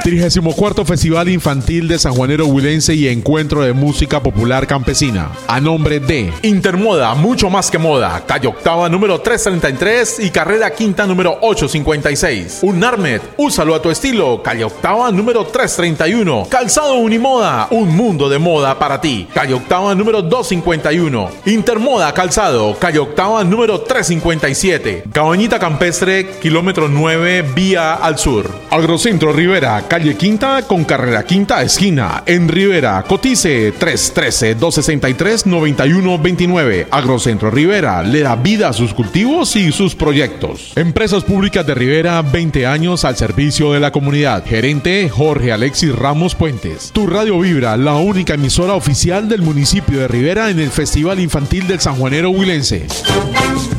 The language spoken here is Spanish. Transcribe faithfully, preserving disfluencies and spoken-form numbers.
trigésimo cuarto Festival Infantil de Sanjuanero Huilense y Encuentro de Música Popular Campesina. A nombre de Intermoda, mucho más que moda. Calle Octava número trescientos treinta y tres y Carrera Quinta número ochocientos cincuenta y seis. Unarmed, úsalo a tu estilo. Calle Octava número trescientos treinta y uno. Calzado Unimoda, un mundo de moda para ti. Calle Octava número doscientos cincuenta y uno. Intermoda Calzado, calle Octava número trescientos cincuenta y siete. Cabañita Campestre, kilómetro nueve, vía al sur. Agrocentro Rivera, calle Quinta con Carrera Quinta esquina. En Rivera, cotice tres uno tres, dos seis tres, nueve uno dos nueve. Agrocentro Rivera le da vida a sus cultivos y sus proyectos. Empresas Públicas de Rivera, veinte años al servicio de la comunidad. Gerente Jorge Alexis Ramos Puentes. Tu Radio Vibra, la única emisora oficial del municipio de Rivera en el Festival Infantil del Sanjuanero Huilense.